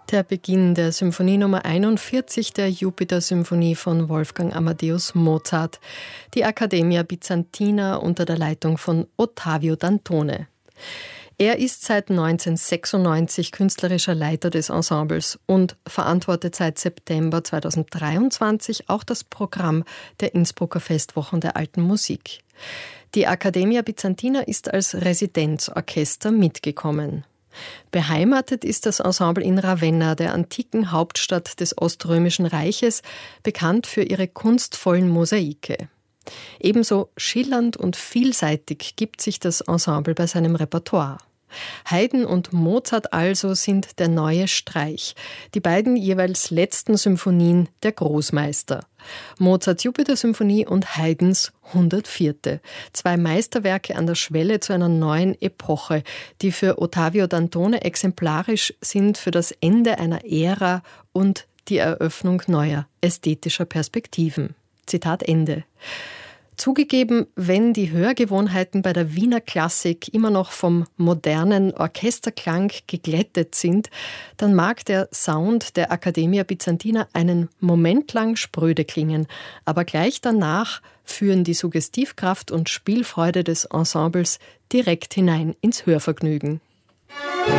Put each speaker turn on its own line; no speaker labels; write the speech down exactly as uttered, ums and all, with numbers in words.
Der Beginn der Symphonie Nummer einundvierzig der Jupiter-Symphonie von Wolfgang Amadeus Mozart, die Accademia Bizantina unter der Leitung von Ottavio Dantone. Er ist seit neunzehnhundertsechsundneunzig künstlerischer Leiter des Ensembles und verantwortet seit September zweitausenddreiundzwanzig auch das Programm der Innsbrucker Festwochen der Alten Musik. Die Accademia Bizantina ist als Residenzorchester mitgekommen. Beheimatet ist das Ensemble in Ravenna, der antiken Hauptstadt des Oströmischen Reiches, bekannt für ihre kunstvollen Mosaike. Ebenso schillernd und vielseitig gibt sich das Ensemble bei seinem Repertoire. Haydn und Mozart also sind der neue Streich, die beiden jeweils letzten Symphonien der Großmeister. Mozarts Jupiter-Symphonie und Haydns hundertvierte. Zwei Meisterwerke an der Schwelle zu einer neuen Epoche, die für Ottavio Dantone exemplarisch sind für das Ende einer Ära und die Eröffnung neuer ästhetischer Perspektiven. Zitat Ende. Zugegeben, wenn die Hörgewohnheiten bei der Wiener Klassik immer noch vom modernen Orchesterklang geglättet sind, dann mag der Sound der Accademia Bizantina einen Moment lang spröde klingen, aber gleich danach führen die Suggestivkraft und Spielfreude des Ensembles direkt hinein ins Hörvergnügen.